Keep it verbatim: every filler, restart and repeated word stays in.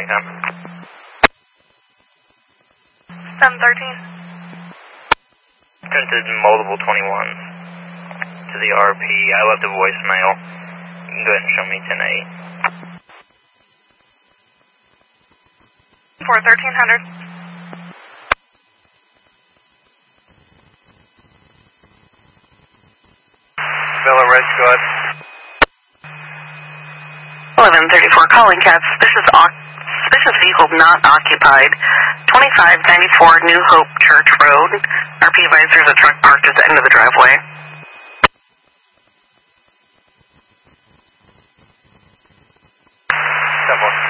passing time. seven thirteen. Printed multiple twenty-ones to the R P. I left a voicemail. You can go ahead and show me ten eight. four thirteen hundred. Villa Red, go ahead. eleven thirty-four, calling cab. Suspicious, suspicious vehicle not occupied. twenty-five ninety-four New Hope Church Road. R P advisors, a truck parked at the end of the driveway. Double.